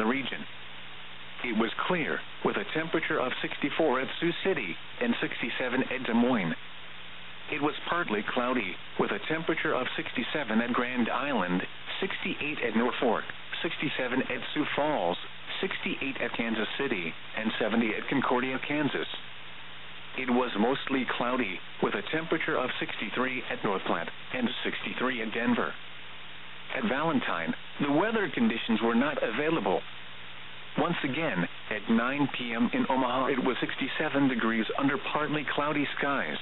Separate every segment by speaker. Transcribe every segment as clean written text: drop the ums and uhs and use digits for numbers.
Speaker 1: the region. It was clear, with a temperature of 64 at Sioux City and 67 at Des Moines. It was partly cloudy, with a temperature of 67 at Grand Island, 68 at Norfolk, 67 at Sioux Falls, 68 at Kansas City, and 70 at Concordia, Kansas. It was mostly cloudy, with a temperature of 63 at North Platte and 63 at Denver. At Valentine, the weather conditions were not available. Once again, at 9 p.m. in Omaha, it was 67 degrees under partly cloudy skies.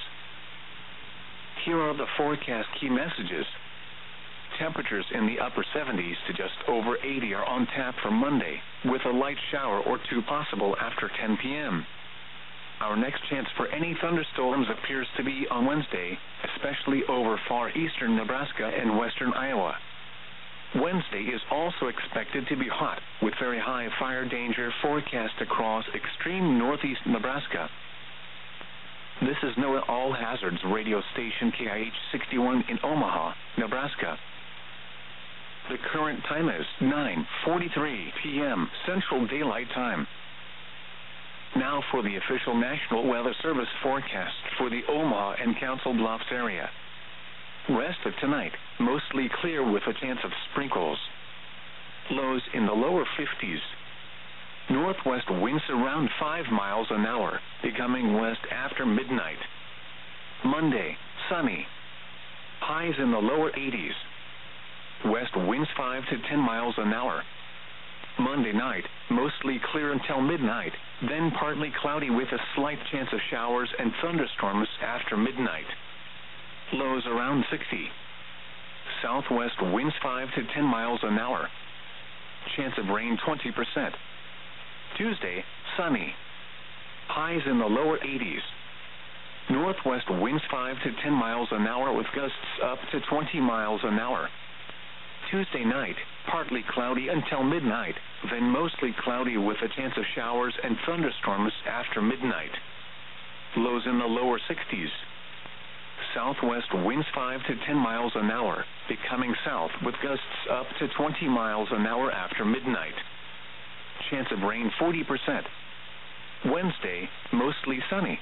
Speaker 1: Here are the forecast key messages. Temperatures in the upper 70s to just over 80 are on tap for Monday, with a light shower or two possible after 10 p.m. Our next chance for any thunderstorms appears to be on Wednesday, especially over far eastern Nebraska and western Iowa. Wednesday is also expected to be hot, with very high fire danger forecast across extreme northeast Nebraska. This is NOAA All Hazards radio station KIH 61 in Omaha, Nebraska. The current time is 9:43 p.m. Central Daylight Time. Now for the official National Weather Service forecast for the Omaha and Council Bluffs area. Rest of tonight, mostly clear with a chance of sprinkles. Lows in the lower 50s. Northwest winds around 5 miles an hour, becoming west after midnight. Monday, sunny. Highs in the lower 80s. West winds 5 to 10 miles an hour. Monday night, mostly clear until midnight, then partly cloudy with a slight chance of showers and thunderstorms after midnight. Lows around 60. Southwest winds 5 to 10 miles an hour. Chance of rain 20%. Tuesday, sunny. Highs in the lower 80s. Northwest winds 5 to 10 miles an hour with gusts up to 20 miles an hour. Tuesday night, partly cloudy until midnight, then mostly cloudy with a chance of showers and thunderstorms after midnight. Lows in the lower 60s. Southwest winds 5 to 10 miles an hour, becoming south with gusts up to 20 miles an hour after midnight. Chance of rain 40%. Wednesday, mostly sunny.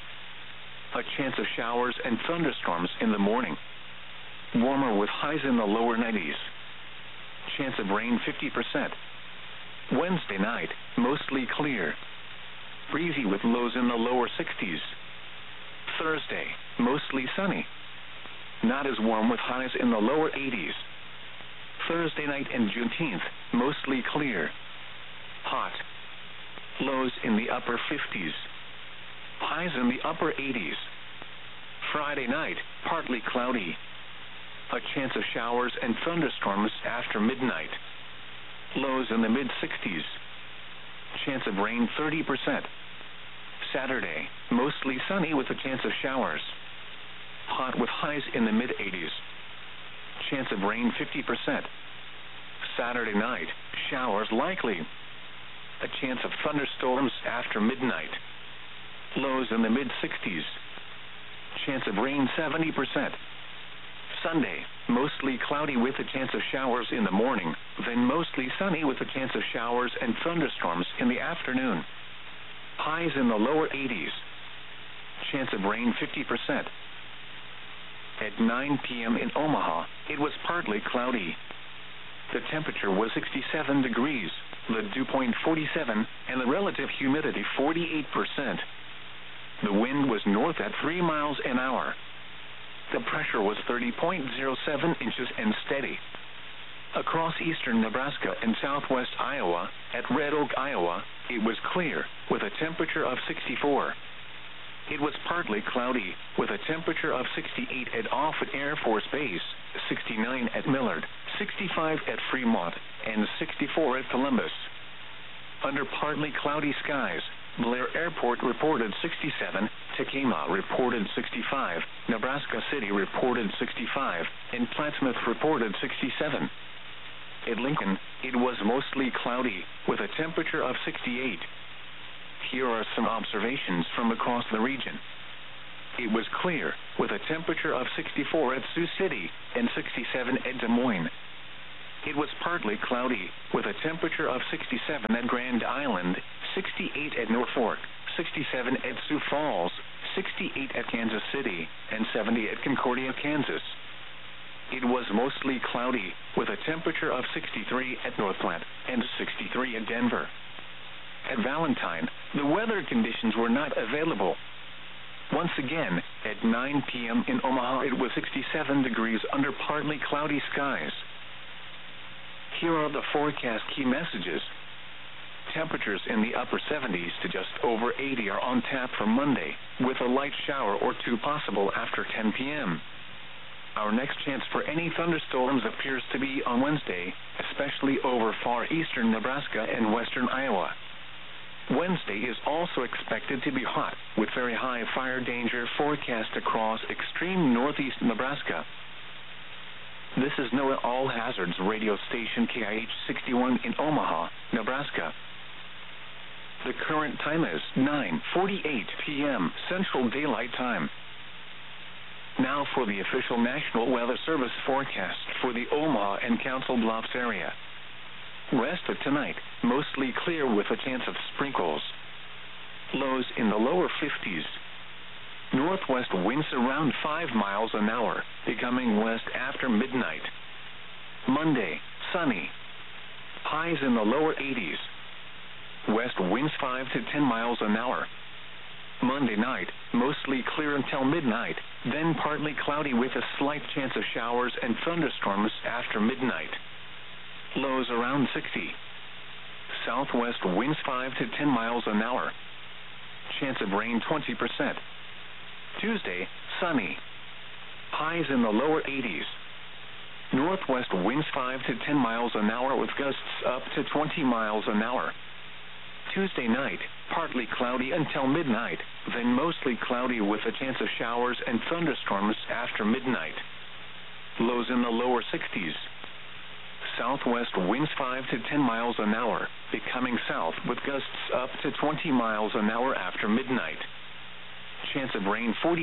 Speaker 1: A chance of showers and thunderstorms in the morning. Warmer with highs in the lower 90s. Chance of rain 50%. Wednesday night, mostly clear. Breezy with lows in the lower 60s. Thursday, mostly sunny. Not as warm with highs in the lower 80s. Thursday night and Juneteenth, mostly clear. Hot. Lows in the upper 50s. Highs in the upper 80s. Friday night, partly cloudy. A chance of showers and thunderstorms after midnight. Lows in the mid-60s. Chance of rain 30%. Saturday, mostly sunny with a chance of showers. Hot with highs in the mid-80s. Chance of rain 50%. Saturday night, showers likely. A chance of thunderstorms after midnight. Lows in the mid-60s. Chance of rain 70%. Sunday, mostly cloudy with a chance of showers in the morning, then mostly sunny with a chance of showers and thunderstorms in the afternoon. Highs in the lower 80s. Chance of rain 50%. At 9 p.m. in Omaha, it was partly cloudy. The temperature was 67 degrees, the dew point 47, and the relative humidity 48%. The wind was north at 3 miles an hour. The pressure was 30.07 inches and steady. Across eastern Nebraska and southwest Iowa, at Red Oak, Iowa, it was clear, with a temperature of 64. It was partly cloudy, with a temperature of 68 at Offutt Air Force Base, 69 at Millard, 65 at Fremont, and 64 at Columbus. Under partly cloudy skies, Blair Airport reported 67, Tekamah reported 65, Nebraska City reported 65, and Plattsmouth reported 67. At Lincoln, it was mostly cloudy, with a temperature of 68. Here are some observations from across the region. It was clear, with a temperature of 64 at Sioux City and 67 at Des Moines. It was partly cloudy, with a temperature of 67 at Grand Island, 68 at Norfolk, 67 at Sioux Falls, 68 at Kansas City, and 70 at Concordia, Kansas. It was mostly cloudy, with a temperature of 63 at North Platte and 63 at Denver. At Valentine, the weather conditions were not available. Once again, at 9 p.m. in Omaha, it was 67 degrees under partly cloudy skies. Here are the forecast key messages. Temperatures in the upper 70s to just over 80 are on tap for Monday, with a light shower or two possible after 10 p.m. Our next chance for any thunderstorms appears to be on Wednesday, especially over far eastern Nebraska and western Iowa. Wednesday is also expected to be hot, with very high fire danger forecast across extreme northeast Nebraska. This is NOAA All Hazards radio station KIH 61 in Omaha, Nebraska. The current time is 9:48 p.m. Central Daylight Time. Now for the official National Weather Service forecast for the Omaha and Council Bluffs area. Rest of tonight, mostly clear with a chance of sprinkles. Lows in the lower 50s. Northwest winds around 5 miles an hour, becoming west after midnight. Monday, sunny. Highs in the lower 80s. West winds 5 to 10 miles an hour. Monday night, mostly clear until midnight, then partly cloudy with a slight chance of showers and thunderstorms after midnight. Lows around 60. Southwest winds 5 to 10 miles an hour. Chance of rain 20%. Tuesday, sunny. Highs in the lower 80s. Northwest winds 5 to 10 miles an hour with gusts up to 20 miles an hour. Tuesday night, partly cloudy until midnight, then mostly cloudy with a chance of showers and thunderstorms after midnight. Lows in the lower 60s. Southwest winds 5 to 10 miles an hour, becoming south with gusts up to 20 miles an hour after midnight. Chance of rain 40%.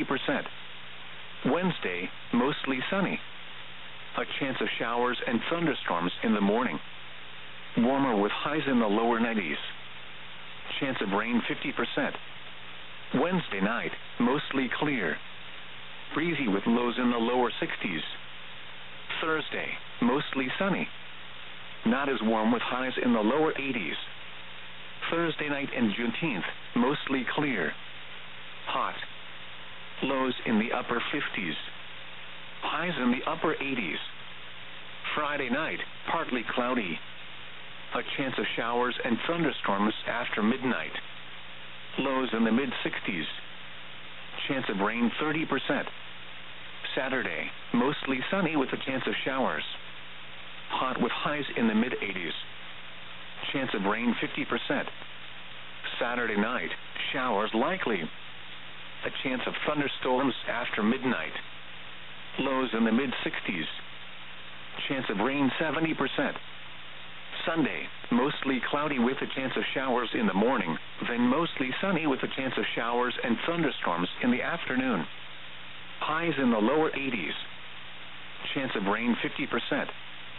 Speaker 1: Wednesday, mostly sunny. A chance of showers and thunderstorms in the morning. Warmer with highs in the lower 90s. Chance of rain 50%. Wednesday night, mostly clear. Breezy with lows in the lower 60s. Thursday, mostly sunny. Not as warm with highs in the lower 80s. Thursday night and Juneteenth, mostly clear. Hot. Lows in the upper 50s. Highs in the upper 80s. Friday night, partly cloudy. A chance of showers and thunderstorms after midnight. Lows in the mid-60s. Chance of rain 30%. Saturday, mostly sunny with a chance of showers. Hot with highs in the mid-80s. Chance of rain 50%. Saturday night, showers likely. A chance of thunderstorms after midnight. Lows in the mid-60s. Chance of rain 70%. Sunday, mostly cloudy with a chance of showers in the morning, then mostly sunny with a chance of showers and thunderstorms in the afternoon. Highs in the lower 80s. Chance of rain 50%.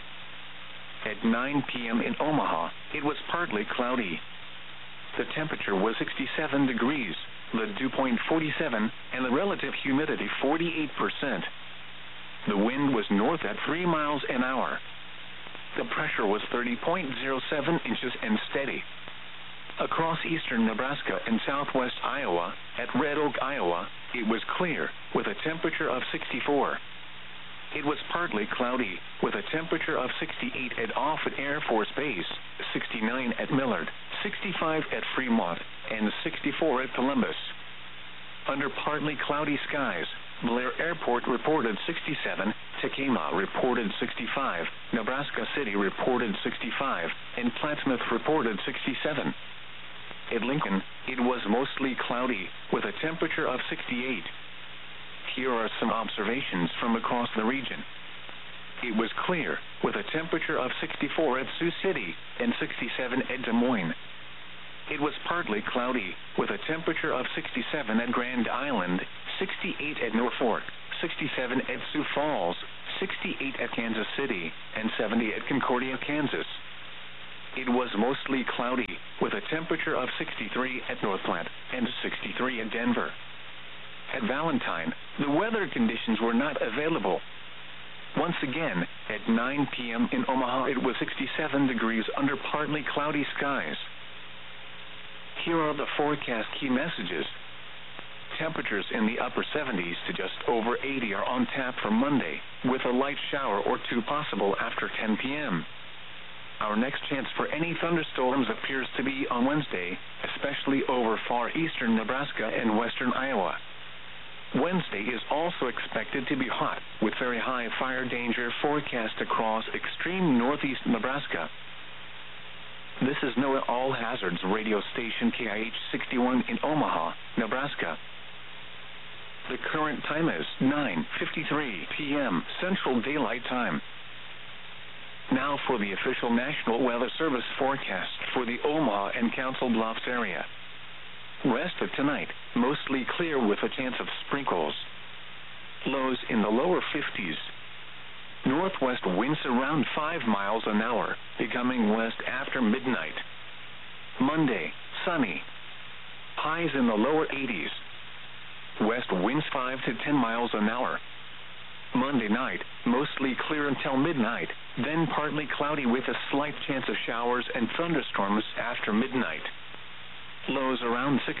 Speaker 1: At 9 p.m. in Omaha, it was partly cloudy. The temperature was 67 degrees, the dew point 47, and the relative humidity 48%. The wind was north at 3 miles an hour. The pressure was 30.07 inches and steady. Across eastern Nebraska and southwest Iowa, at Red Oak, Iowa, it was clear, with a temperature of 64. It was partly cloudy, with a temperature of 68 at Offutt Air Force Base, 69 at Millard, 65 at Fremont, and 64 at Columbus. Under partly cloudy skies, Blair Airport reported 67, Tekamah reported 65, Nebraska City reported 65, and Plattsmouth reported 67. At Lincoln, it was mostly cloudy, with a temperature of 68. Here are some observations from across the region. It was clear, with a temperature of 64 at Sioux City and 67 at Des Moines. It was partly cloudy, with a temperature of 67 at Grand Island, 68 at Norfolk, 67 at Sioux Falls, 68 at Kansas City, and 70 at Concordia, Kansas. It was mostly cloudy, with a temperature of 63 at North Platte and 63 at Denver. At Valentine, the weather conditions were not available. Once again, at 9 p.m. in Omaha, it was 67 degrees under partly cloudy skies. Here are the forecast key messages. Temperatures in the upper 70s to just over 80 are on tap for Monday, with a light shower or two possible after 10 p.m. Our next chance for any thunderstorms appears to be on Wednesday, especially over far eastern Nebraska and western Iowa. Wednesday is also expected to be hot, with very high fire danger forecast across extreme northeast Nebraska. This is NOAA All Hazards radio station KIH 61 in Omaha, Nebraska. The current time is 9:53 p.m. Central Daylight Time. Now for the official National Weather Service forecast for the Omaha and Council Bluffs area. Rest of tonight, mostly clear with a chance of sprinkles. Lows in the lower 50s. Northwest winds around 5 miles an hour, becoming west after midnight. Monday, sunny. Highs in the lower 80s. West winds 5 to 10 miles an hour. Monday night, mostly clear until midnight, then partly cloudy with a slight chance of showers and thunderstorms after midnight. Lows around 60.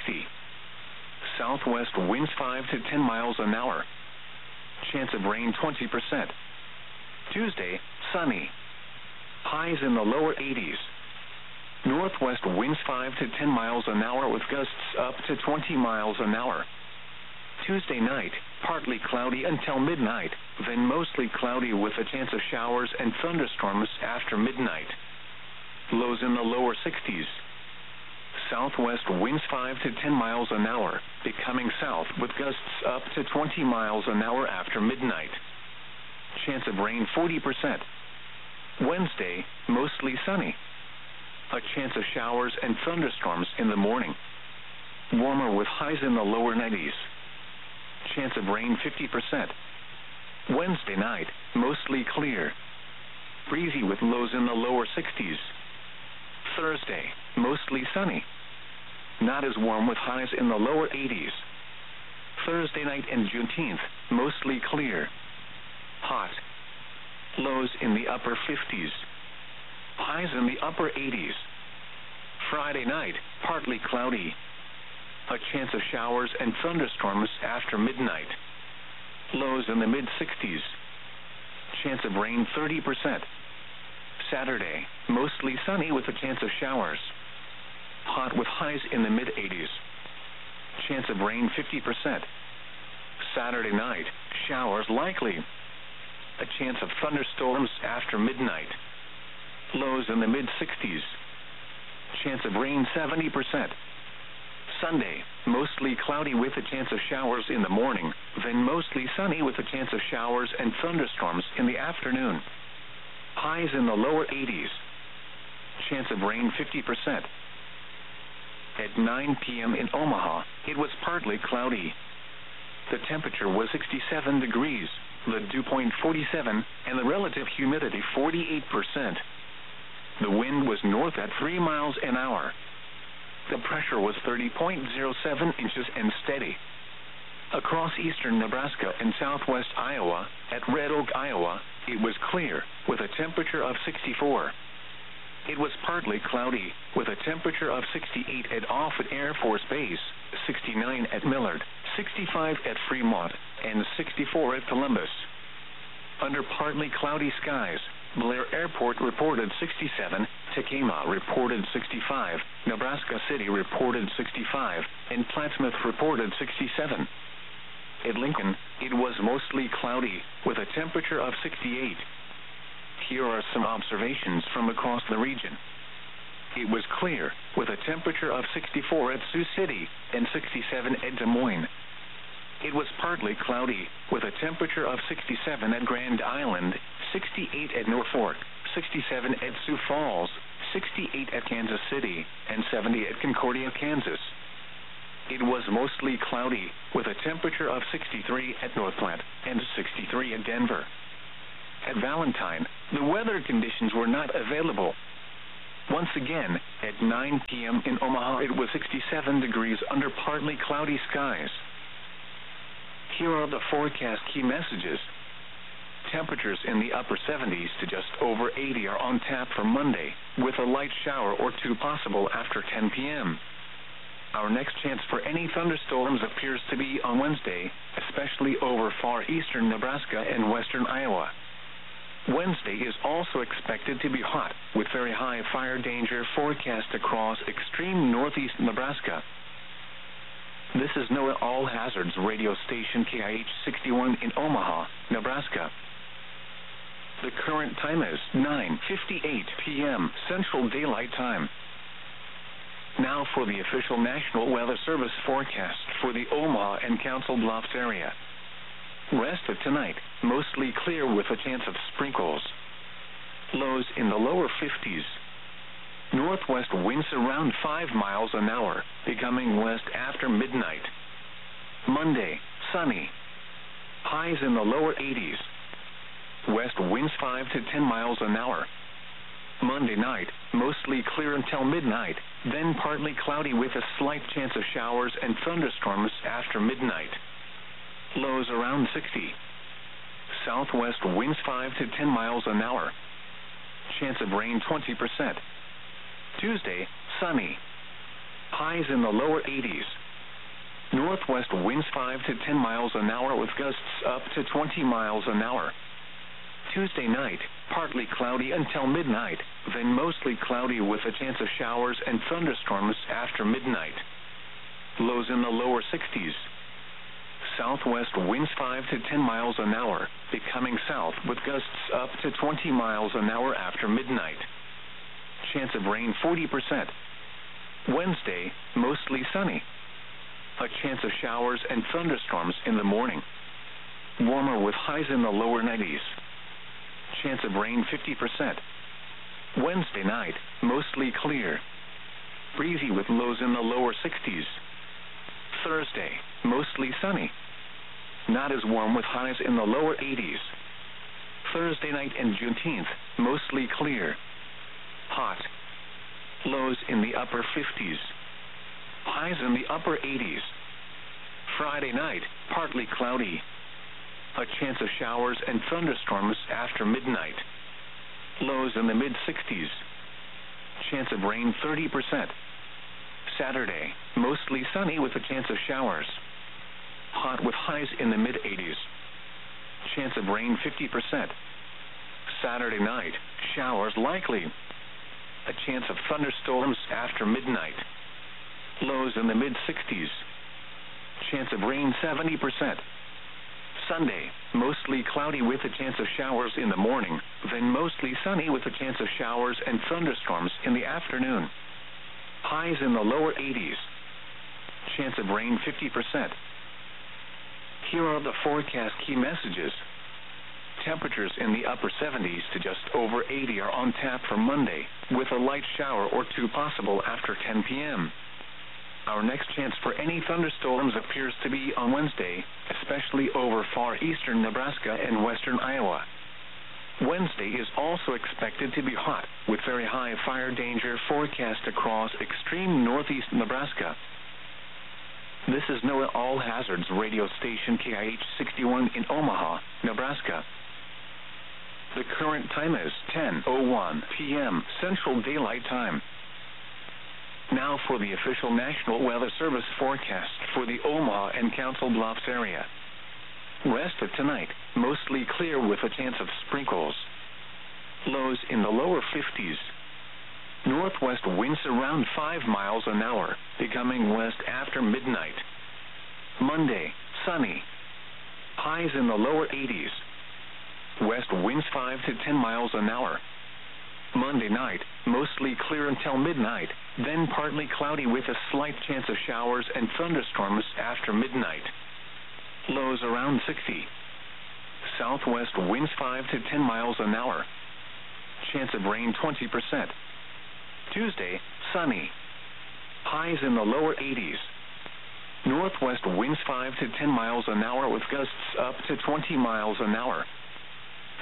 Speaker 1: Southwest winds 5 to 10 miles an hour. Chance of rain 20%. Tuesday, sunny. Highs in the lower 80s. Northwest winds 5 to 10 miles an hour with gusts up to 20 miles an hour. Tuesday night, partly cloudy until midnight, then mostly cloudy with a chance of showers and thunderstorms after midnight. Lows in the lower 60s. Southwest winds 5 to 10 miles an hour, becoming south with gusts up to 20 miles an hour after midnight. Chance of rain 40%. Wednesday, mostly sunny. A chance of showers and thunderstorms in the morning. Warmer with highs in the lower 90s. Chance of rain 50%. Wednesday night, mostly clear. Breezy with lows in the lower 60s. Thursday, mostly sunny. Not as warm with highs in the lower 80s. Thursday night and Juneteenth, mostly clear. Hot. Lows in the upper 50s. Highs in the upper 80s. Friday night, partly cloudy. A chance of showers and thunderstorms after midnight. Lows in the mid-60s. Chance of rain 30%. Saturday, mostly sunny with a chance of showers. Hot with highs in the mid-80s. Chance of rain 50%. Saturday night, showers likely. A chance of thunderstorms after midnight. Lows in the mid-60s. Chance of rain 70%. Sunday, mostly cloudy with a chance of showers in the morning, then mostly sunny with a chance of showers and thunderstorms in the afternoon. Highs in the lower 80s. Chance of rain 50%. At 9 p.m. in Omaha, it was partly cloudy. The temperature was 67 degrees, the dew point 47, and the relative humidity 48%. The wind was north at 3 miles an hour. The pressure was 30.07 inches and steady. Across eastern Nebraska and southwest Iowa, at Red Oak, Iowa, it was clear, with a temperature of 64. It was partly cloudy, with a temperature of 68 at Offutt Air Force Base, 69 at Millard, 65 at Fremont, and 64 at Columbus. Under partly cloudy skies, Blair Airport reported 67, Tekamah reported 65, Nebraska City reported 65, and Plattsmouth reported 67. At Lincoln, it was mostly cloudy, with a temperature of 68. Here are some observations from across the region. It was clear, with a temperature of 64 at Sioux City and 67 at Des Moines. It was partly cloudy, with a temperature of 67 at Grand Island, 68 at Norfolk, 67 at Sioux Falls, 68 at Kansas City, and 70 at Concordia, Kansas. It was mostly cloudy, with a temperature of 63 at North Platte and 63 at Denver. At Valentine, the weather conditions were not available. Once again, at 9 p.m. in Omaha, it was 67 degrees under partly cloudy skies. Here are the forecast key messages. Temperatures in the upper 70s to just over 80 are on tap for Monday, with a light shower or two possible after 10 p.m. Our next chance for any thunderstorms appears to be on Wednesday, especially over far eastern Nebraska and western Iowa. Wednesday is also expected to be hot, with very high fire danger forecast across extreme northeast Nebraska. This is NOAA All Hazards radio station KIH 61 in Omaha, Nebraska. The current time is 9:58 p.m. Central Daylight Time. Now for the official National Weather Service forecast for the Omaha and Council Bluffs area. Rest of tonight, mostly clear with a chance of sprinkles. Lows in the lower 50s. Northwest winds around 5 miles an hour, becoming west after midnight. Monday, sunny. Highs in the lower 80s. West winds 5 to 10 miles an hour. Monday night, mostly clear until midnight, then partly cloudy with a slight chance of showers and thunderstorms after midnight. Lows around 60. Southwest winds 5 to 10 miles an hour. Chance of rain 20%. Tuesday, sunny. Highs in the lower 80s. Northwest winds 5 to 10 miles an hour with gusts up to 20 miles an hour. Tuesday night, partly cloudy until midnight, then mostly cloudy with a chance of showers and thunderstorms after midnight. Lows in the lower 60s. Southwest winds 5 to 10 miles an hour, becoming south with gusts up to 20 miles an hour after midnight. Chance of rain 40%. Wednesday, mostly sunny. A chance of showers and thunderstorms in the morning. Warmer with highs in the lower 90s. Chance of rain 50%. Wednesday night, mostly clear. Breezy with lows in the lower 60s. Thursday, mostly sunny. Not as warm with highs in the lower 80s. Thursday night and Juneteenth, mostly clear. Hot. Lows in the upper 50s. Highs in the upper 80s. Friday night, partly cloudy. A chance of showers and thunderstorms after midnight. Lows in the mid-60s. Chance of rain 30%. Saturday, mostly sunny with a chance of showers. Hot with highs in the mid-80s. Chance of rain 50%. Saturday night, showers likely. A chance of thunderstorms after midnight. Lows in the mid-60s. Chance of rain 70%. Sunday, mostly cloudy with a chance of showers in the morning, then mostly sunny with a chance of showers and thunderstorms in the afternoon. Highs in the lower 80s. Chance of rain 50%. Here are the forecast key messages. Temperatures in the upper 70s to just over 80 are on tap for Monday, with a light shower or two possible after 10 p.m. Our next chance for any thunderstorms appears to be on Wednesday, especially over far eastern Nebraska and western Iowa. Wednesday is also expected to be hot, with very high fire danger forecast across extreme northeast Nebraska. This is NOAA All Hazards radio station KIH 61 in Omaha, Nebraska. The current time is 10:01 p.m. Central Daylight Time. Now for the official National Weather Service forecast for the Omaha and Council Bluffs area. Rest of tonight, mostly clear with a chance of sprinkles. Lows in the lower 50s. Northwest winds around 5 miles an hour, becoming west after midnight. Monday, sunny. Highs in the lower 80s. West winds 5 to 10 miles an hour. Monday night, mostly clear until midnight, then partly cloudy with a slight chance of showers and thunderstorms after midnight. Lows around 60. Southwest winds 5 to 10 miles an hour. Chance of rain 20%. Tuesday, sunny. Highs in the lower 80s. Northwest winds 5 to 10 miles an hour with gusts up to 20 miles an hour.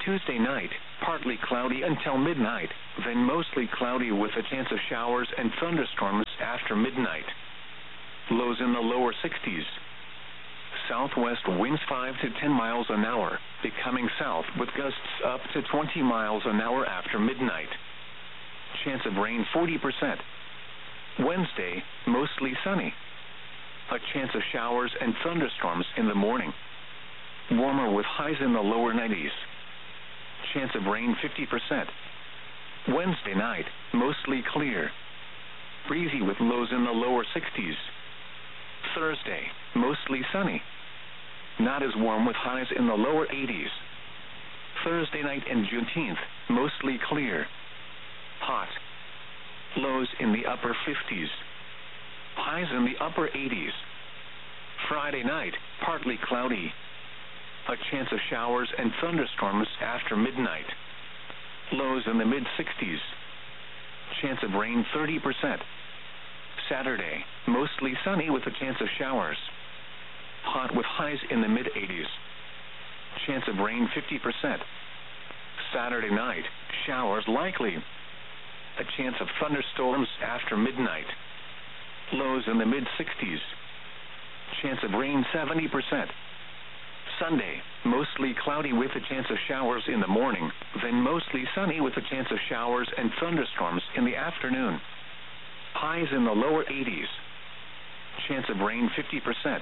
Speaker 1: Tuesday night, partly cloudy until midnight, then mostly cloudy with a chance of showers and thunderstorms after midnight. Lows in the lower 60s. Southwest winds 5 to 10 miles an hour, becoming south with gusts up to 20 miles an hour after midnight. Chance of rain 40%. Wednesday, mostly sunny. A chance of showers and thunderstorms in the morning. Warmer with highs in the lower 90s. Chance of rain 50%. Wednesday night, mostly clear. Breezy with lows in the lower 60s. Thursday, mostly sunny. Not as warm with highs in the lower 80s. Thursday night and Juneteenth, mostly clear. Hot. Lows in the upper 50s. Highs in the upper 80s. Friday night, partly cloudy. A chance of showers and thunderstorms after midnight. Lows in the mid-60s. Chance of rain 30%. Saturday, mostly sunny with a chance of showers. Hot with highs in the mid-80s. Chance of rain 50%. Saturday night, showers likely. A chance of thunderstorms after midnight. Lows in the mid-60s. Chance of rain 70%. Sunday, mostly cloudy with a chance of showers in the morning, then mostly sunny with a chance of showers and thunderstorms in the afternoon. Highs in the lower 80s. Chance of rain 50%.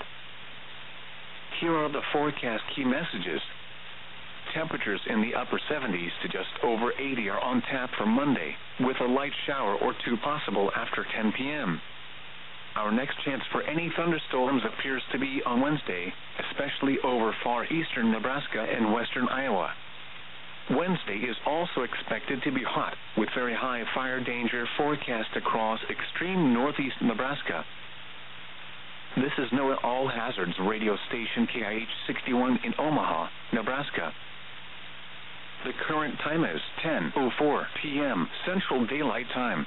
Speaker 1: Here are the forecast key messages. Temperatures in the upper 70s to just over 80 are on tap for Monday, with a light shower or two possible after 10 p.m. Our next chance for any thunderstorms appears to be on Wednesday, especially over far eastern Nebraska and western Iowa. Wednesday is also expected to be hot, with very high fire danger forecast across extreme northeast Nebraska. This is NOAA All Hazards radio station KIH 61 in Omaha, Nebraska. The current time is 10:04 p.m. Central Daylight Time.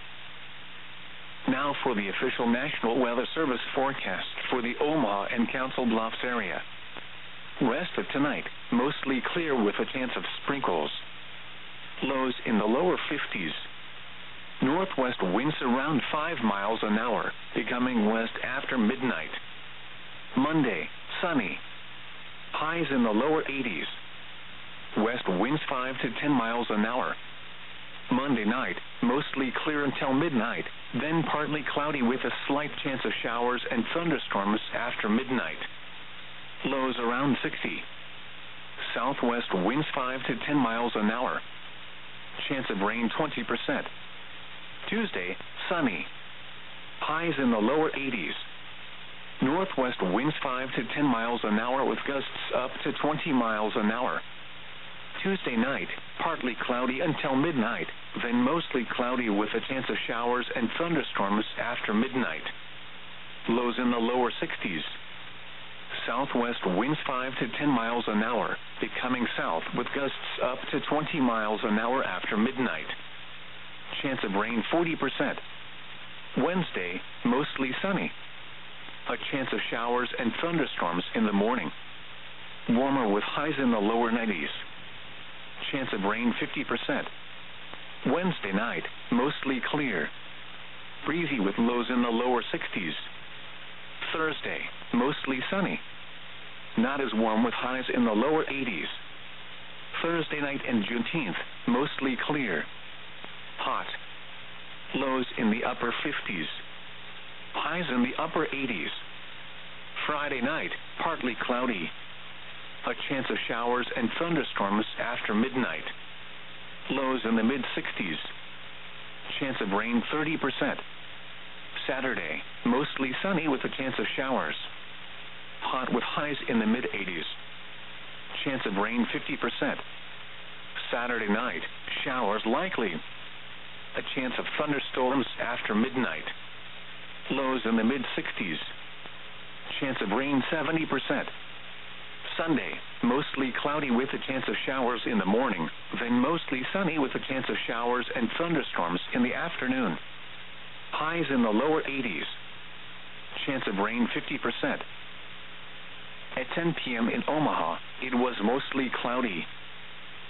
Speaker 1: Now for the official National Weather Service forecast for the Omaha and Council Bluffs area. Rest of tonight, mostly clear with a chance of sprinkles. Lows in the lower 50s. Northwest winds around 5 miles an hour, becoming west after midnight. Monday, sunny. Highs in the lower 80s. West winds 5 to 10 miles an hour. Monday night, mostly clear until midnight, then partly cloudy with a slight chance of showers and thunderstorms after midnight. Lows around 60. Southwest winds 5 to 10 miles an hour. Chance of rain 20%. Tuesday, sunny. Highs in the lower 80s. Northwest winds 5 to 10 miles an hour with gusts up to 20 miles an hour. Tuesday night, partly cloudy until midnight, then mostly cloudy with a chance of showers and thunderstorms after midnight. Lows in the lower 60s. Southwest winds 5 to 10 miles an hour, becoming south with gusts up to 20 miles an hour after midnight. Chance of rain 40%. Wednesday, mostly sunny. A chance of showers and thunderstorms in the morning. Warmer with highs in the lower 90s. Chance of rain 50%. Wednesday night, mostly clear. Breezy with lows in the lower 60s. Thursday, mostly sunny. Not as warm with highs in the lower 80s. Thursday night and Juneteenth, mostly clear. Hot. Lows in the upper 50s. Highs in the upper 80s. Friday night, partly cloudy. A chance of showers and thunderstorms after midnight. Lows in the mid-60s. Chance of rain 30%. Saturday, mostly sunny with a chance of showers. Hot with highs in the mid-80s. Chance of rain 50%. Saturday night, showers likely. A chance of thunderstorms after midnight. Lows in the mid-60s. Chance of rain 70%. Sunday, mostly cloudy with a chance of showers in the morning, then mostly sunny with a chance of showers and thunderstorms in the afternoon. Highs in the lower 80s. Chance of rain 50%. At 10 p.m. in Omaha, it was mostly cloudy.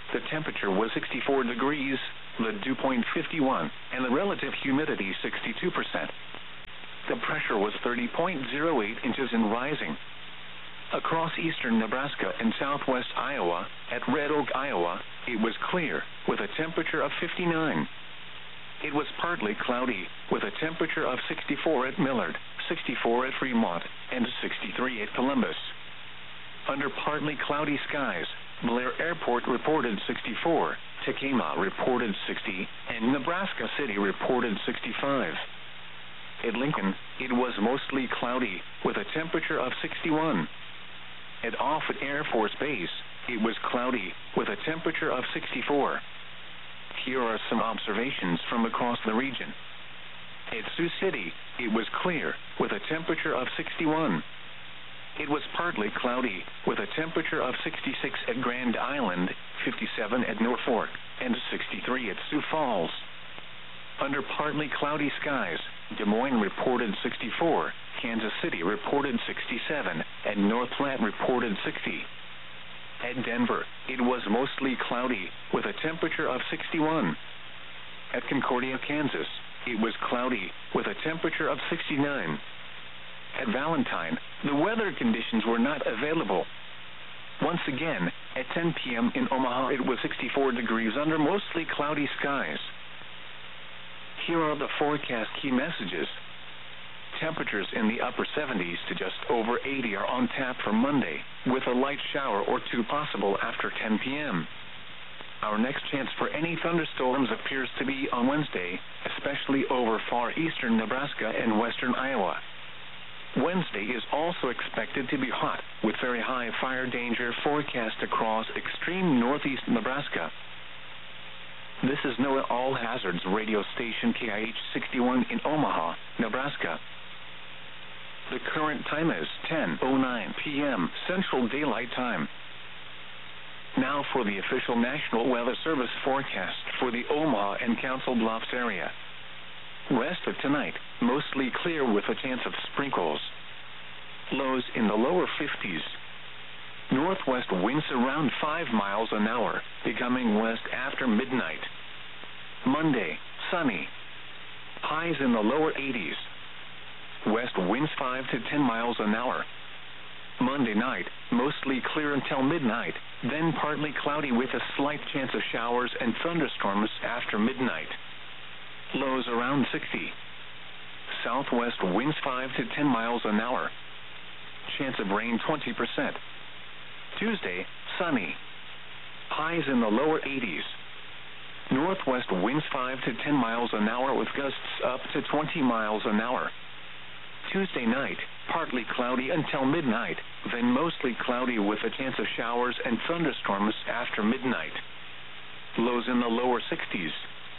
Speaker 1: The temperature was 64 degrees, the dew point 51, and the relative humidity 62%. The pressure was 30.08 inches and rising. Across eastern Nebraska and southwest Iowa, at Red Oak, Iowa, it was clear, with a temperature of 59. It was partly cloudy, with a temperature of 64 at Millard, 64 at Fremont, and 63 at Columbus. Under partly cloudy skies, Blair Airport reported 64, Tekamah reported 60, and Nebraska City reported 65. At Lincoln, it was mostly cloudy, with a temperature of 61. At Offutt Air Force Base, it was cloudy, with a temperature of 64. Here are some observations from across the region. At Sioux City, it was clear, with a temperature of 61. It was partly cloudy, with a temperature of 66 at Grand Island, 57 at Norfolk, and 63 at Sioux Falls. Under partly cloudy skies, Des Moines reported 64, Kansas City reported 67, and North Platte reported 60. At Denver, it was mostly cloudy, with a temperature of 61. At Concordia, Kansas, it was cloudy, with a temperature of 69. At Valentine, the weather conditions were not available. Once again, at 10 p.m. in Omaha, it was 64 degrees under mostly cloudy skies. Here are the forecast key messages. Temperatures in the upper 70s to just over 80 are on tap for Monday, with a light shower or two possible after 10 p.m. Our next chance for any thunderstorms appears to be on Wednesday, especially over far eastern Nebraska and western Iowa. Wednesday is also expected to be hot, with very high fire danger forecast across extreme northeast Nebraska. This is NOAA All Hazards radio station KIH 61 in Omaha, Nebraska. The current time is 10:09 p.m. Central Daylight Time. Now for the official National Weather Service forecast for the Omaha and Council Bluffs area. Rest of tonight, mostly clear with a chance of sprinkles. Lows in the lower 50s. Northwest winds around 5 miles an hour, becoming west after midnight. Monday, sunny. Highs in the lower 80s. West winds 5 to 10 miles an hour. Monday night, mostly clear until midnight, then partly cloudy with a slight chance of showers and thunderstorms after midnight. Lows around 60. Southwest winds 5 to 10 miles an hour. Chance of rain 20%. Tuesday, sunny. Highs in the lower 80s. Northwest winds 5 to 10 miles an hour with gusts up to 20 miles an hour. Tuesday night, partly cloudy until midnight, then mostly cloudy with a chance of showers and thunderstorms after midnight. Lows in the lower 60s.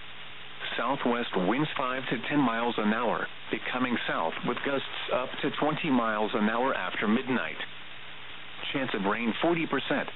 Speaker 1: Southwest winds 5 to 10 miles an hour, becoming south with gusts up to 20 miles an hour after midnight. Chance of rain 40%.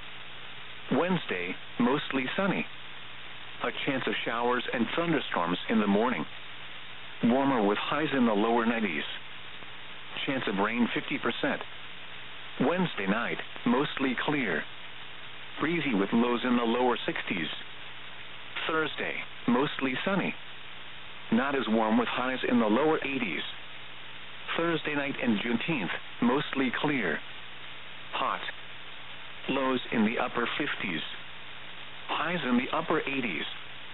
Speaker 1: Wednesday, mostly sunny. A chance of showers and thunderstorms in the morning. Warmer with highs in the lower 90s. Chance of rain 50%. Wednesday night, mostly clear. Breezy with lows in the lower 60s. Thursday, mostly sunny. Not as warm with highs in the lower 80s. Thursday night and Juneteenth, mostly clear. Hot. Lows in the upper 50s. Highs in the upper 80s.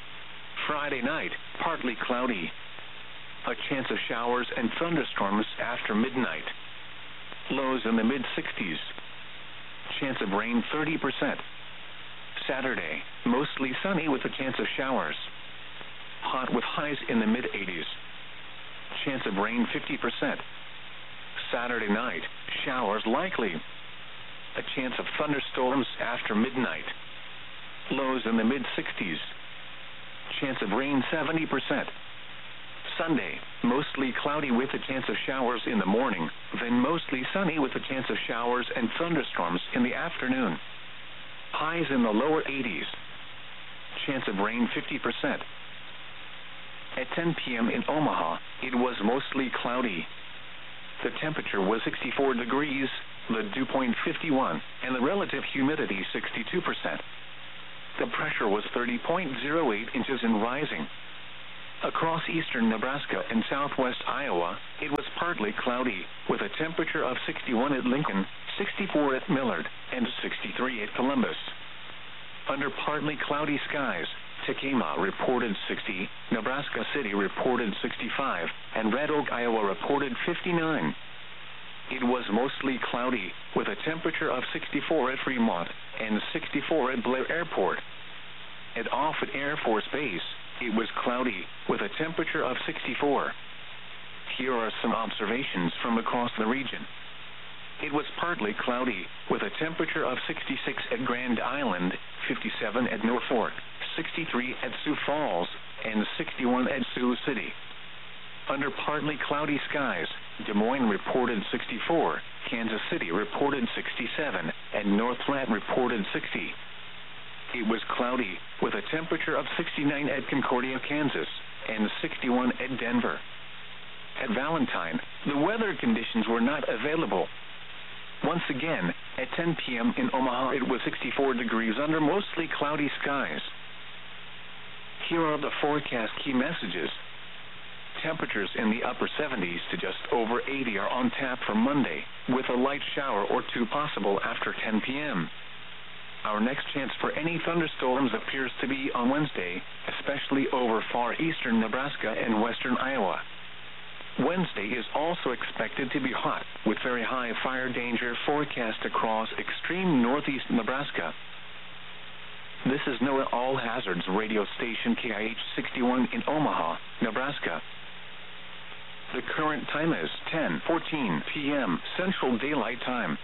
Speaker 1: Friday night, partly cloudy. A chance of showers and thunderstorms after midnight. Lows in the mid-60s. Chance of rain 30%. Saturday, mostly sunny with a chance of showers. Hot with highs in the mid-80s. Chance of rain 50%. Saturday night, showers likely. A chance of thunderstorms after midnight. Lows in the mid-60s. Chance of rain 70%. Sunday, mostly cloudy with a chance of showers in the morning, then mostly sunny with a chance of showers and thunderstorms in the afternoon. Highs in the lower 80s. Chance of rain 50%. At 10 p.m. in Omaha, it was mostly cloudy. The temperature was 64 degrees, the dew point 51, and the relative humidity 62%. The pressure was 30.08 inches and rising. Across eastern Nebraska and southwest Iowa, it was partly cloudy, with a temperature of 61 at Lincoln, 64 at Millard, and 63 at Columbus. Under partly cloudy skies, Tekamah reported 60, Nebraska City reported 65, and Red Oak, Iowa reported 59. It was mostly cloudy, with a temperature of 64 at Fremont and 64 at Blair Airport. At Offutt Air Force Base, it was cloudy, with a temperature of 64. Here are some observations from across the region. It was partly cloudy, with a temperature of 66 at Grand Island, 57 at Norfolk, 63 at Sioux Falls, and 61 at Sioux City. Under partly cloudy skies, Des Moines reported 64, Kansas City reported 67, and North Platte reported 60. It was cloudy, with a temperature of 69 at Concordia, Kansas, and 61 at Denver. At Valentine, the weather conditions were not available. Once again, at 10 p.m. in Omaha, it was 64 degrees under mostly cloudy skies. Here are the forecast key messages. Temperatures in the upper 70s to just over 80 are on tap for Monday, with a light shower or two possible after 10 p.m. Our next chance for any thunderstorms appears to be on Wednesday, especially over far eastern Nebraska and western Iowa. Wednesday is also expected to be hot, with very high fire danger forecast across extreme northeast Nebraska. This is NOAA All Hazards radio station KIH 61 in Omaha, Nebraska. The current time is 10:14 p.m. Central Daylight Time.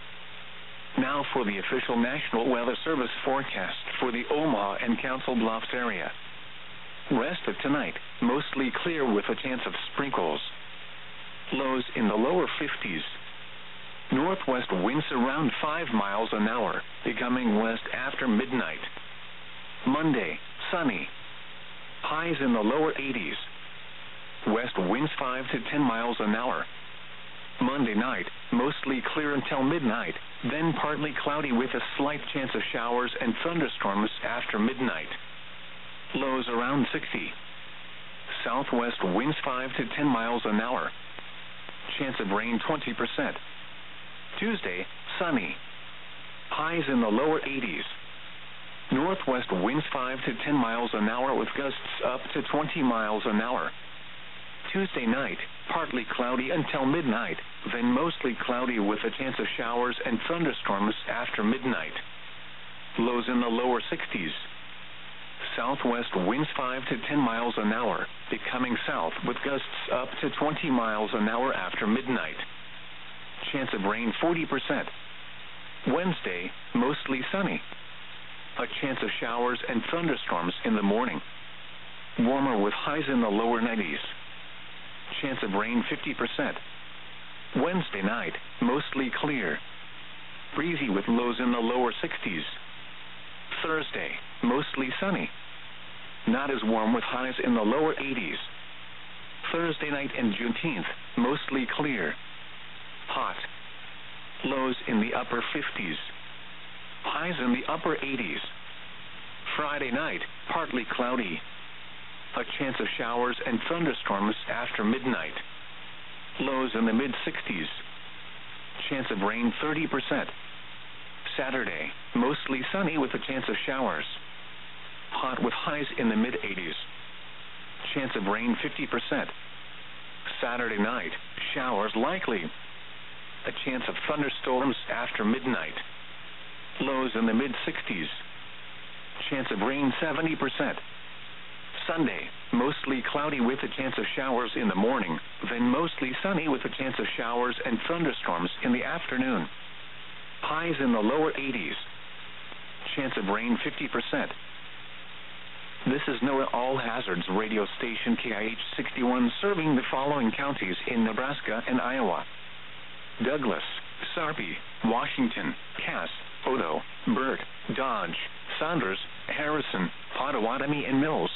Speaker 1: Now for the official National Weather Service forecast for the Omaha and Council Bluffs area. Rest of tonight, mostly clear with a chance of sprinkles. Lows in the lower 50s. Northwest winds around 5 miles an hour, becoming west after midnight. Monday, sunny. Highs in the lower 80s. West winds 5 to 10 miles an hour. Monday night, mostly clear until midnight, then partly cloudy with a slight chance of showers and thunderstorms after midnight. Lows around 60. Southwest winds 5 to 10 miles an hour. Chance of rain 20%. Tuesday, sunny. Highs in the lower 80s. Northwest winds 5 to 10 miles an hour with gusts up to 20 miles an hour. Tuesday night, partly cloudy until midnight, then mostly cloudy with a chance of showers and thunderstorms after midnight. Lows in the lower 60s. Southwest winds 5 to 10 miles an hour, becoming south with gusts up to 20 miles an hour after midnight. Chance of rain 40%. Wednesday, mostly sunny. A chance of showers and thunderstorms in the morning. Warmer with highs in the lower 90s. Chance of rain 50%. Wednesday night, mostly clear. Breezy with lows in the lower 60s. Thursday, mostly sunny. Not as warm with highs in the lower 80s. Thursday night and Juneteenth, mostly clear. Hot. Lows in the upper 50s. Highs in the upper 80s. Friday night, partly cloudy. A chance of showers and thunderstorms after midnight. Lows in the mid-60s. Chance of rain 30%. Saturday, mostly sunny with a chance of showers. Hot with highs in the mid-80s. Chance of rain 50%. Saturday night, showers likely. A chance of thunderstorms after midnight. Lows in the mid-60s. Chance of rain 70%. Sunday, mostly cloudy with a chance of showers in the morning, then mostly sunny with a chance of showers and thunderstorms in the afternoon. Highs in the lower 80s. Chance of rain 50%. This is NOAA All Hazards radio station KIH 61 serving the following counties in Nebraska and Iowa: Douglas, Sarpy, Washington, Cass, Odo, Burt, Dodge, Saunders, Harrison, Pottawatomie, and Mills.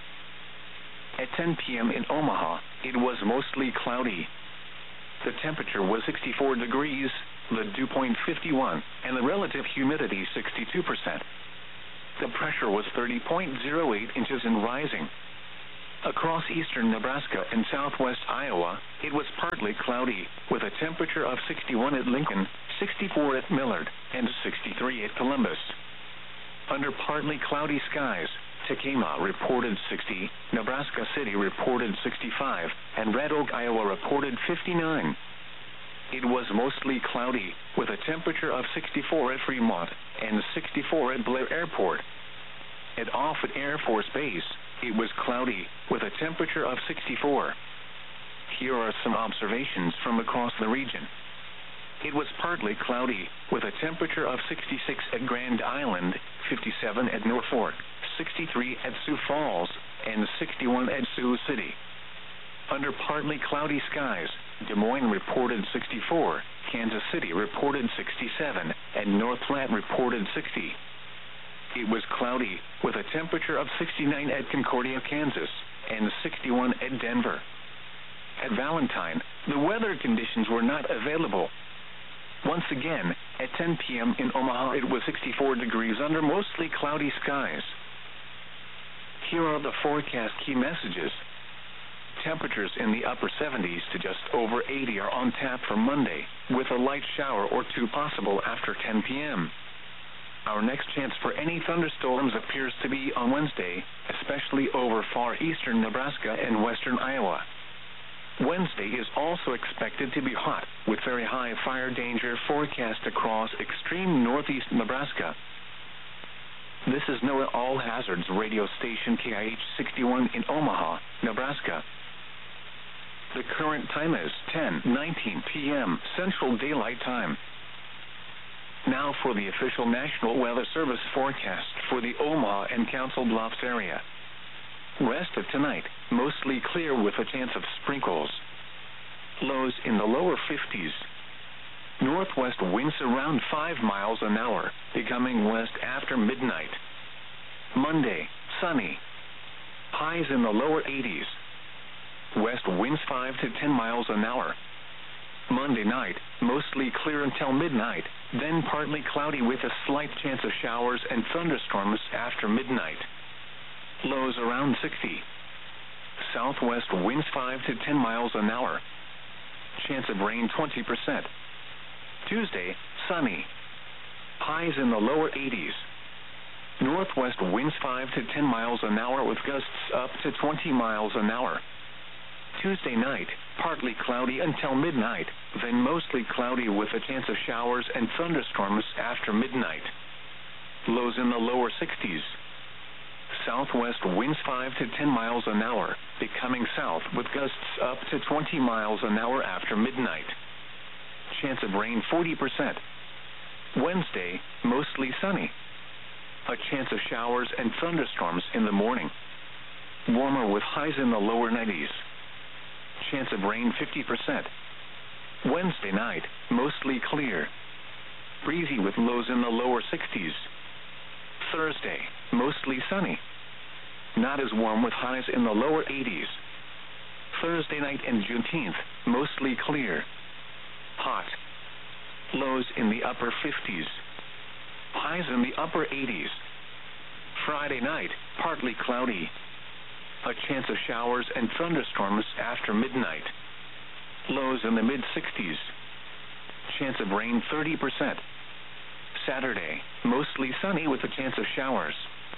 Speaker 1: At 10 p.m. in Omaha, it was mostly cloudy. The temperature was 64 degrees, the dew point 51, and the relative humidity 62%. The pressure was 30.08 inches and rising. Across eastern Nebraska and southwest Iowa, it was partly cloudy, with a temperature of 61 at Lincoln, 64 at Millard, and 63 at Columbus. Under partly cloudy skies, Tekamah reported 60, Nebraska City reported 65, and Red Oak, Iowa reported 59. It was mostly cloudy, with a temperature of 64 at Fremont and 64 at Blair Airport. At Offutt Air Force Base, it was cloudy, with a temperature of 64. Here are some observations from across the region. It was partly cloudy, with a temperature of 66 at Grand Island, 57 at Norfolk, 63 at Sioux Falls, and 61 at Sioux City. Under partly cloudy skies, Des Moines reported 64, Kansas City reported 67, and North Platte reported 60. It was cloudy, with a temperature of 69 at Concordia, Kansas, and 61 at Denver. At Valentine, the weather conditions were not available. Once again, at 10 p.m. in Omaha, it was 64 degrees under mostly cloudy skies. Here are the forecast key messages. Temperatures in the upper 70s to just over 80 are on tap for Monday, with a light shower or two possible after 10 p.m. Our next chance for any thunderstorms appears to be on Wednesday, especially over far eastern Nebraska and western Iowa. Wednesday is also expected to be hot, with very high fire danger forecast across extreme northeast Nebraska. This is NOAA All Hazards radio station KIH-61 in Omaha, Nebraska. The current time is 10:19 p.m. Central Daylight Time. Now for the official National Weather Service forecast for the Omaha and Council Bluffs area. Rest of tonight, mostly clear with a chance of sprinkles. Lows in the lower 50s. Northwest winds around 5 miles an hour, becoming west after midnight. Monday, sunny. Highs in the lower 80s. West winds 5 to 10 miles an hour. Monday night, mostly clear until midnight, then partly cloudy with a slight chance of showers and thunderstorms after midnight. Lows around 60. Southwest winds 5 to 10 miles an hour. Chance of rain 20%. Tuesday, sunny. Highs in the lower 80s. Northwest winds 5 to 10 miles an hour with gusts up to 20 miles an hour. Tuesday night, partly cloudy until midnight, then mostly cloudy with a chance of showers and thunderstorms after midnight. Lows in the lower 60s. Southwest winds 5 to 10 miles an hour, becoming south with gusts up to 20 miles an hour after midnight. Chance of rain 40%. Wednesday, mostly sunny. A chance of showers and thunderstorms in the morning. Warmer with highs in the lower 90s. Chance of rain 50%. Wednesday night, mostly clear. Breezy with lows in the lower 60s. Thursday, mostly sunny. Not as warm with highs in the lower 80s. Thursday night and Juneteenth, mostly clear. Hot. Lows in the upper 50s. Highs in the upper 80s. Friday night, partly cloudy. A chance of showers and thunderstorms after midnight. Lows in the mid-60s. Chance of rain 30%. Saturday, mostly sunny with a chance of showers.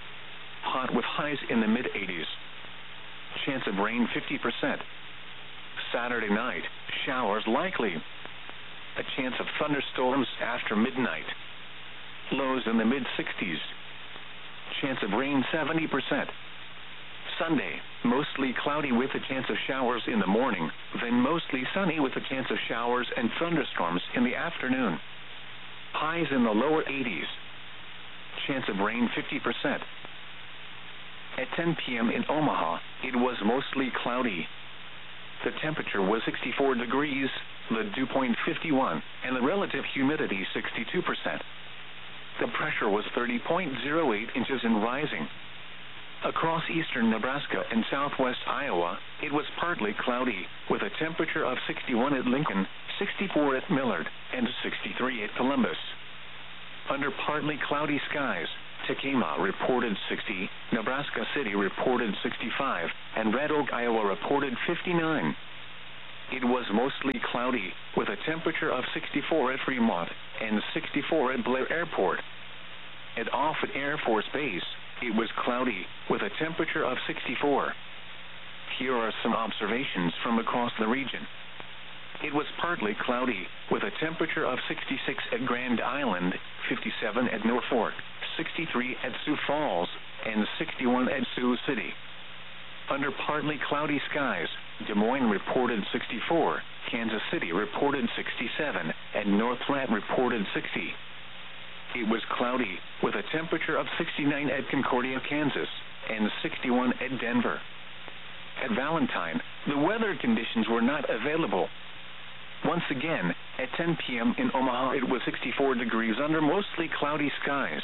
Speaker 1: Hot with highs in the mid-80s. Chance of rain 50%. Saturday night, showers likely. A chance of thunderstorms after midnight. Lows in the mid-60s. Chance of rain 70%. Sunday, mostly cloudy with a chance of showers in the morning, then mostly sunny with a chance of showers and thunderstorms in the afternoon. Highs in the lower 80s. Chance of rain 50%. At 10 p.m. in Omaha, it was mostly cloudy. The temperature was 64 degrees, the dew point 51, and the relative humidity 62%. The pressure was 30.08 inches and rising. Across eastern Nebraska and southwest Iowa, it was partly cloudy, with a temperature of 61 at Lincoln, 64 at Millard, and 63 at Columbus. Under partly cloudy skies, Tekema reported 60, Nebraska City reported 65, and Red Oak, Iowa reported 59. It was mostly cloudy, with a temperature of 64 at Fremont and 64 at Blair Airport. At Offutt Air Force Base, it was cloudy, with a temperature of 64. Here are some observations from across the region. It was partly cloudy, with a temperature of 66 at Grand Island, 57 at Norfolk, 63 at Sioux Falls, and 61 at Sioux City. Under partly cloudy skies, Des Moines reported 64, Kansas City reported 67, and North Platte reported 60. It was cloudy, with a temperature of 69 at Concordia, Kansas, and 61 at Denver. At Valentine, the weather conditions were not available. Once again, at 10 p.m. in Omaha, it was 64 degrees under mostly cloudy skies.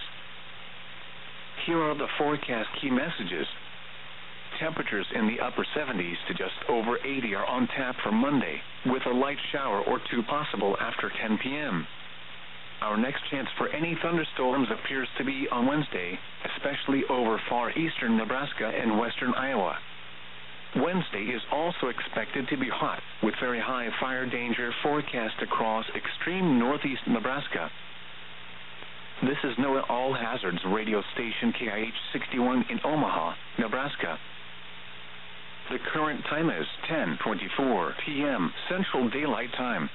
Speaker 1: Here are the forecast key messages. Temperatures in the upper 70s to just over 80 are on tap for Monday, with a light shower or two possible after 10 p.m. Our next chance for any thunderstorms appears to be on Wednesday, especially over far eastern Nebraska and western Iowa. Wednesday is also expected to be hot, with very high fire danger forecast across extreme northeast Nebraska. This is NOAA All Hazards radio station KIH 61 in Omaha, Nebraska. The current time is 10:24 p.m. Central Daylight Time.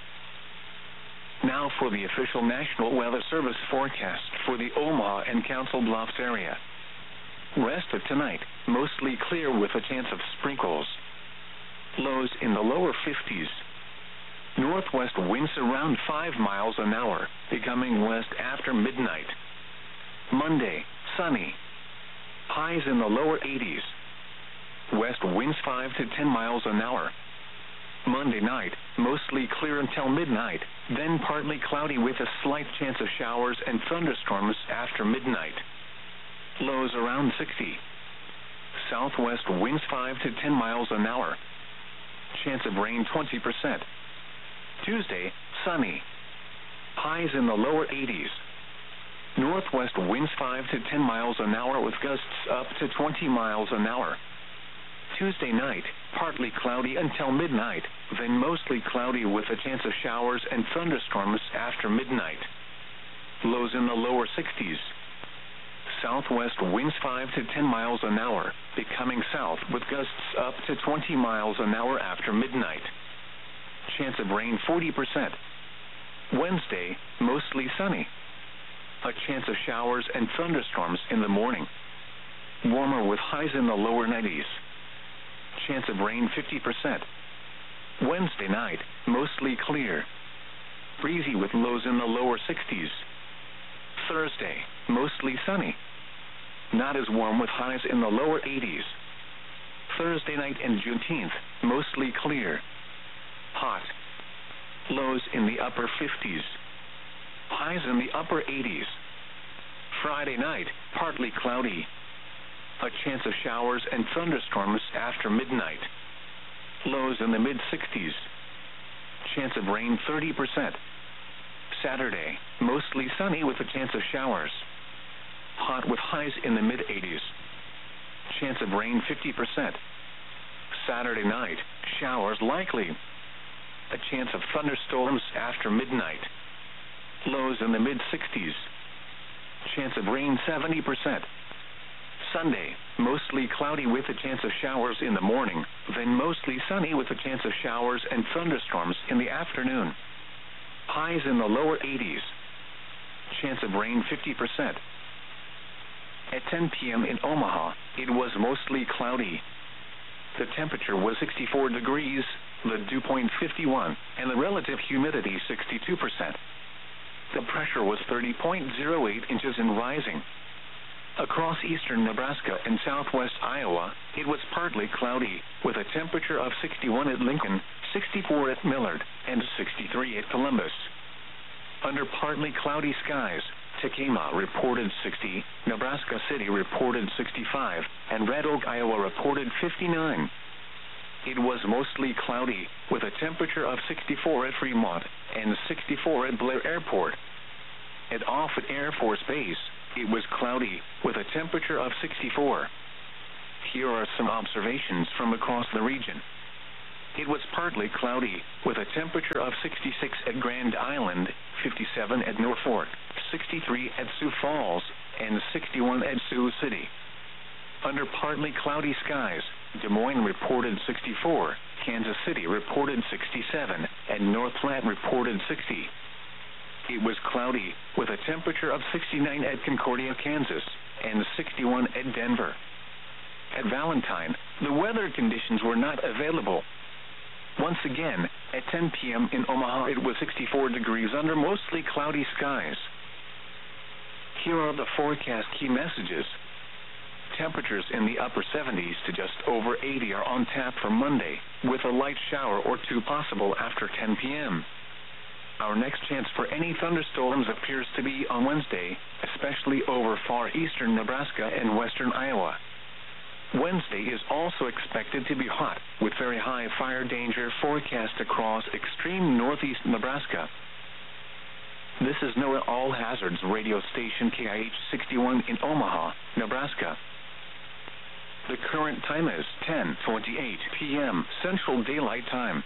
Speaker 1: Now for the official National Weather Service forecast for the Omaha and Council Bluffs area. Rest of tonight, mostly clear with a chance of sprinkles. Lows in the lower 50s. Northwest winds around 5 miles an hour, becoming west after midnight. Monday, sunny. Highs in the lower 80s. West winds 5 to 10 miles an hour. Monday night, mostly clear until midnight, then partly cloudy with a slight chance of showers and thunderstorms after midnight. Lows around 60. Southwest winds 5 to 10 miles an hour. Chance of rain 20%. Tuesday, sunny. Highs in the lower 80s. Northwest winds 5 to 10 miles an hour with gusts up to 20 miles an hour. Tuesday night, partly cloudy until midnight, then mostly cloudy with a chance of showers and thunderstorms after midnight. Lows in the lower 60s. Southwest winds 5 to 10 miles an hour, becoming south with gusts up to 20 miles an hour after midnight. Chance of rain 40%. Wednesday, mostly sunny. A chance of showers and thunderstorms in the morning. Warmer with highs in the lower 90s. Chance of rain 50%. Wednesday night, mostly clear. Breezy with lows in the lower 60s. Thursday, mostly sunny. Not as warm with highs in the lower 80s. Thursday night and Juneteenth, mostly clear. Hot. Lows in the upper 50s. Highs in the upper 80s. Friday night, partly cloudy. A chance of showers and thunderstorms after midnight. Lows in the mid-60s. Chance of rain 30%. Saturday, mostly sunny with a chance of showers. Hot with highs in the mid-80s. Chance of rain 50%. Saturday night, showers likely. A chance of thunderstorms after midnight. Lows in the mid-60s. Chance of rain 70%. Sunday, mostly cloudy with a chance of showers in the morning, then mostly sunny with a chance of showers and thunderstorms in the afternoon. Highs in the lower 80s. Chance of rain 50%. At 10 p.m. in Omaha, it was mostly cloudy. The temperature was 64 degrees, the dew point 51, and the relative humidity 62%. The pressure was 30.08 inches and rising. Across eastern Nebraska and southwest Iowa, it was partly cloudy, with a temperature of 61 at Lincoln, 64 at Millard, and 63 at Columbus. Under partly cloudy skies, Tekema reported 60, Nebraska City reported 65, and Red Oak, Iowa reported 59. It was mostly cloudy, with a temperature of 64 at Fremont and 64 at Blair Airport. At Offutt Air Force Base, It was cloudy, with a temperature of 64. Here are some observations from across the region. It was partly cloudy, with a temperature of 66 at Grand Island, 57 at Norfolk, 63 at Sioux Falls, and 61 at Sioux City. Under partly cloudy skies, Des Moines reported 64, Kansas City reported 67, and North Platte reported 60. It was cloudy, with a temperature of 69 at Concordia, Kansas, and 61 at Denver. At Valentine, the weather conditions were not available. Once again, at 10 p.m. in Omaha, it was 64 degrees under mostly cloudy skies. Here are the forecast key messages. Temperatures in the upper 70s to just over 80 are on tap for Monday, with a light shower or two possible after 10 p.m. Our next chance for any thunderstorms appears to be on Wednesday, especially over far eastern Nebraska and western Iowa. Wednesday is also expected to be hot, with very high fire danger forecast across extreme northeast Nebraska. This is NOAA All Hazards radio station KIH-61 in Omaha, Nebraska. The current time is 10:28 p.m. Central Daylight Time.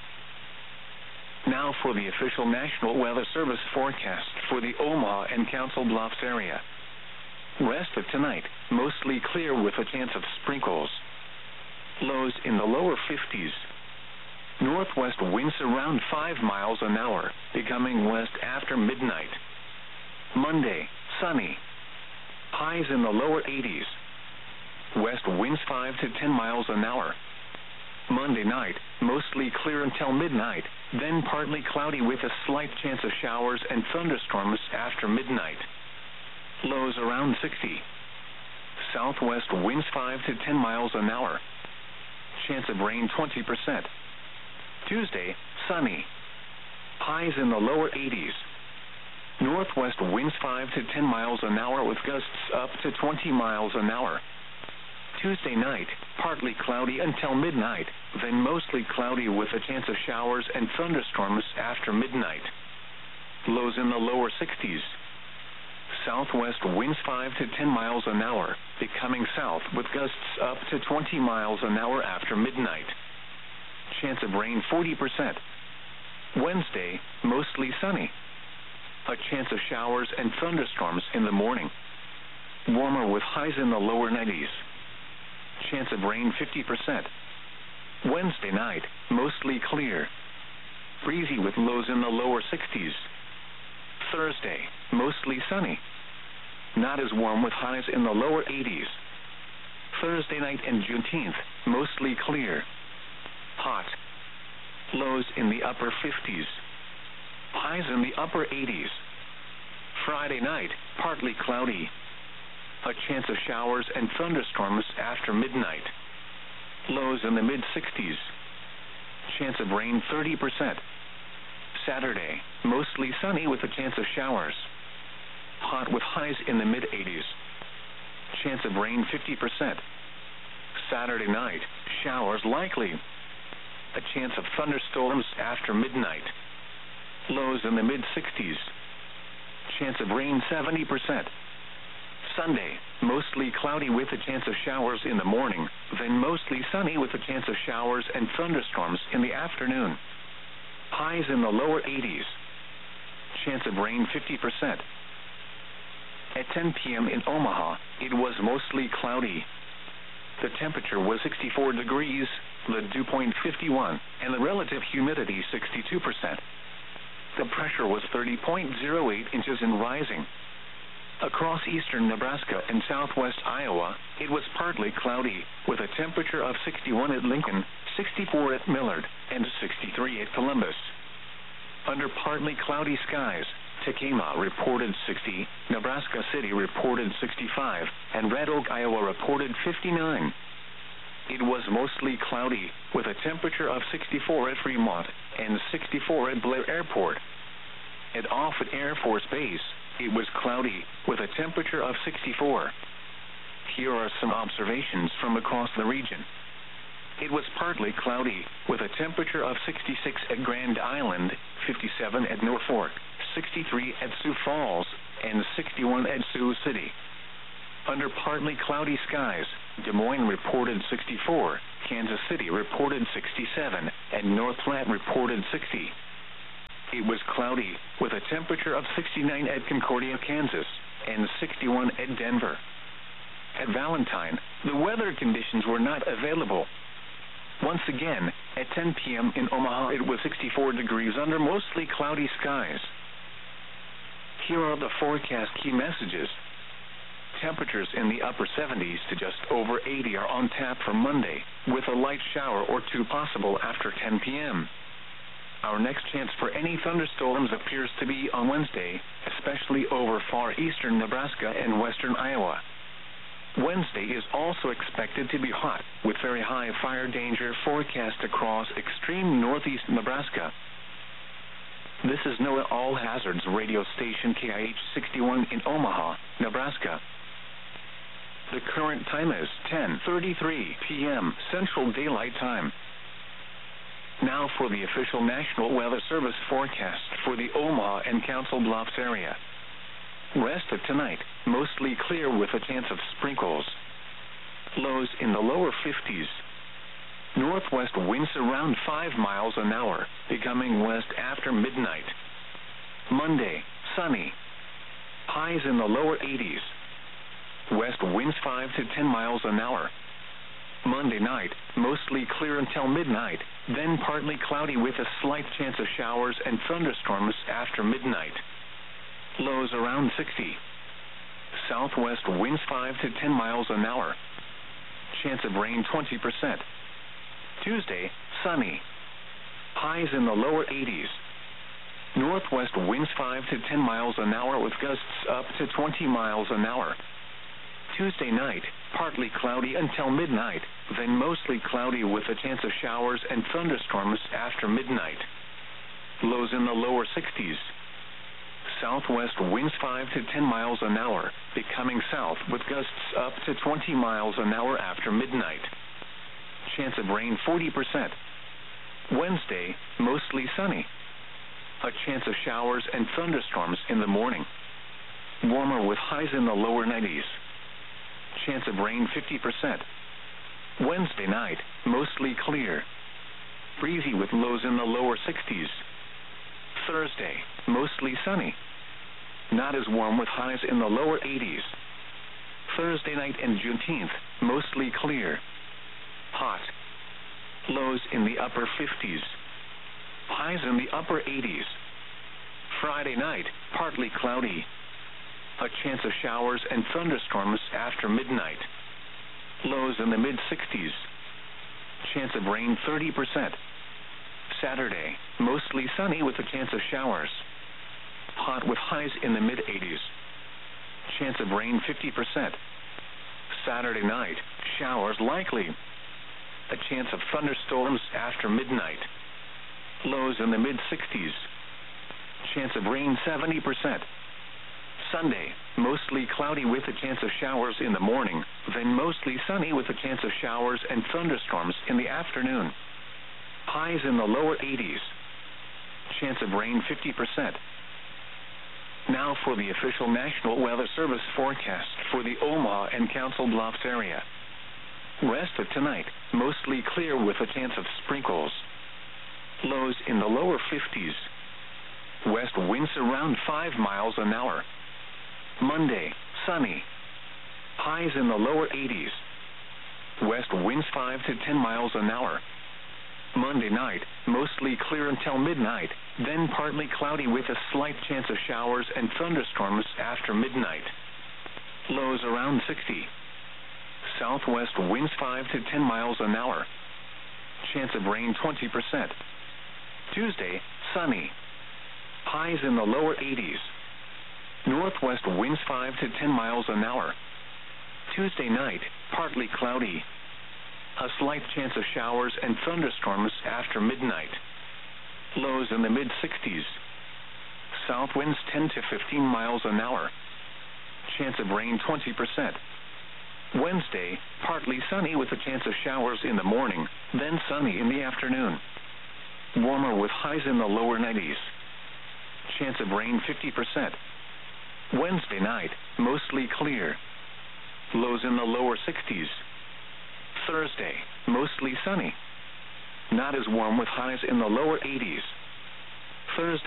Speaker 1: Now for the official National Weather Service forecast for the Omaha and Council Bluffs area. Rest of tonight, mostly clear with a chance of sprinkles. Lows in the lower 50s. Northwest winds around 5 miles an hour, becoming west after midnight. Monday, sunny. Highs in the lower 80s. West winds 5 to 10 miles an hour. Monday night, mostly clear until midnight, then partly cloudy with a slight chance of showers and thunderstorms after midnight. Lows around 60. Southwest winds 5 to 10 miles an hour. Chance of rain 20%. Tuesday, sunny. Highs in the lower 80s. Northwest winds 5 to 10 miles an hour with gusts up to 20 miles an hour. Tuesday night, partly cloudy until midnight, then mostly cloudy with a chance of showers and thunderstorms after midnight. Lows in the lower 60s. Southwest winds 5 to 10 miles an hour, becoming south with gusts up to 20 miles an hour after midnight. Chance of rain 40%. Wednesday, mostly sunny. A chance of showers and thunderstorms in the morning. Warmer with highs in the lower 90s. Chance of rain 50%. Wednesday night, mostly clear. Breezy with lows in the lower 60s. Thursday, mostly sunny. Not as warm with highs in the lower 80s. Thursday night and Juneteenth, mostly clear. Hot. Lows in the upper 50s. Highs in the upper 80s. Friday night, partly cloudy. A chance of showers and thunderstorms after midnight. Lows in the mid-60s. Chance of rain 30%. Saturday, mostly sunny with a chance of showers. Hot with highs in the mid-80s. Chance of rain 50%. Saturday night, showers likely. A chance of thunderstorms after midnight. Lows in the mid-60s. Chance of rain 70%. Sunday, mostly cloudy with a chance of showers in the morning, then mostly sunny with a chance of showers and thunderstorms in the afternoon. Highs in the lower 80s. Chance of rain 50%. At 10 p.m. in Omaha, it was mostly cloudy. The temperature was 64 degrees, the dew point 51, and the relative humidity 62%. The pressure was 30.08 inches and rising. Across eastern Nebraska and southwest Iowa, it was partly cloudy, with a temperature of 61 at Lincoln, 64 at Millard, and 63 at Columbus. Under partly cloudy skies, Tekamah reported 60, Nebraska City reported 65, and Red Oak, Iowa reported 59. It was mostly cloudy, with a temperature of 64 at Fremont and 64 at Blair Airport. At Offutt Air Force Base, it was cloudy, with a temperature of 64. Here are some observations from across the region. It was partly cloudy, with a temperature of 66 at Grand Island, 57 at Norfolk, 63 at Sioux Falls, and 61 at Sioux City. under partly cloudy skies. Des Moines reported 64, Kansas City reported 67, and North Platte reported 60. It was cloudy, with a temperature of 69 at Concordia, Kansas, and 61 at Denver. At Valentine, the weather conditions were not available. Once again, at 10 p.m. in Omaha, it was 64 degrees under mostly cloudy skies. Here are the forecast key messages. Temperatures in the upper 70s to just over 80 are on tap for Monday, with a light shower or two possible after 10 p.m. Our next chance for any thunderstorms appears to be on Wednesday, especially over far eastern Nebraska and western Iowa. Wednesday is also expected to be hot, with very high fire danger forecast across extreme northeast Nebraska. This is NOAA All Hazards radio station KIH 61 in Omaha, Nebraska. The current time is 10:33 p.m. Central Daylight Time. Now for the official National Weather Service forecast for the Omaha and Council Bluffs area. Rest of tonight, mostly clear with a chance of sprinkles. Lows in the lower 50s. Northwest winds around 5 miles an hour, becoming west after midnight. Monday, sunny. Highs in the lower 80s. West winds 5 to 10 miles an hour. Monday night, mostly clear until midnight, then partly cloudy with a slight chance of showers and thunderstorms after midnight. Lows around 60. Southwest winds 5 to 10 miles an hour. Chance of rain 20%. Tuesday, sunny. Highs in the lower 80s. Northwest winds 5 to 10 miles an hour with gusts up to 20 miles an hour. Tuesday night, partly cloudy until midnight, then mostly cloudy with a chance of showers and thunderstorms after midnight. Lows in the lower 60s. Southwest winds 5 to 10 miles an hour, becoming south with gusts up to 20 miles an hour after midnight. Chance of rain 40%. Wednesday, mostly sunny. A chance of showers and thunderstorms in the morning. Warmer with highs in the lower 90s. Chance of rain 50%. Wednesday night, mostly clear. Breezy with lows in the lower 60s. Thursday, mostly sunny. Not as warm with highs in the lower 80s. Thursday night and Juneteenth, mostly clear. Hot. Lows in the upper 50s. Highs in the upper 80s. Friday night, partly cloudy. A chance of showers and thunderstorms after midnight. Lows in the mid-60s. Chance of rain 30%. Saturday, mostly sunny with a chance of showers. Hot with highs in the mid-80s. Chance of rain 50%. Saturday night, showers likely. A chance of thunderstorms after midnight. Lows in the mid-60s. Chance of rain 70%. Sunday, mostly cloudy with a chance of showers in the morning, then mostly sunny with a chance of showers and thunderstorms in the afternoon. Highs in the lower 80s. Chance of rain 50%. Now for the official National Weather Service forecast for the Omaha and Council Bluffs area. Rest of tonight, mostly clear with a chance of sprinkles. Lows in the lower 50s. West winds around 5 miles an hour. Monday, sunny. Highs in the lower 80s. West winds 5 to 10 miles an hour. Monday night, mostly clear until midnight, then partly cloudy with a slight chance of showers and thunderstorms after midnight. Lows around 60. Southwest winds 5 to 10 miles an hour. Chance of rain 20%. Tuesday, sunny. Highs in the lower 80s. Northwest winds 5 to 10 miles an hour. Tuesday night, partly cloudy. A slight chance of showers and thunderstorms after midnight. Lows in the mid-60s. South winds 10 to 15 miles an hour. Chance of rain 20%. Wednesday, partly sunny with a chance of showers in the morning, then sunny in the afternoon. Warmer with highs in the lower 90s. Chance of rain 50%. Wednesday night, mostly clear. lows in the lower 60s. Thursday, mostly sunny. Not as warm with highs in the lower 80s. Thursday.